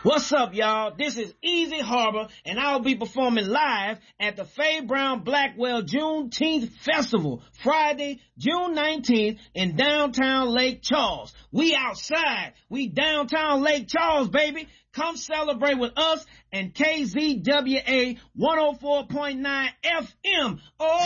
What's up, y'all? This is Easy Harbor, and I'll be performing live at the Faye Brown Blackwell Juneteenth Festival, Friday, June 19th in downtown Lake Charles. We outside. We downtown Lake Charles, baby. Come celebrate with us and KZWA 104.9 FM. Oh,